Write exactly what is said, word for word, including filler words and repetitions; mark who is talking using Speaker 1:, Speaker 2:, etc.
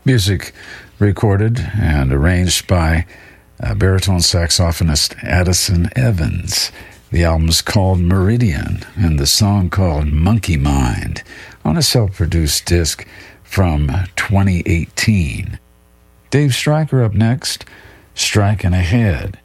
Speaker 1: Music recorded and arranged by uh, baritone saxophonist Addison Evans. The album's called Meridian, and the song called Monkey Mind, on a self-produced disc from twenty eighteen. Dave Stryker up next, Striking Ahead.